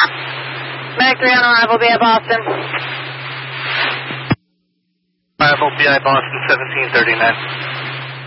Mag 3 on arrival, BI Boston. Arrival, BI Boston, 1739.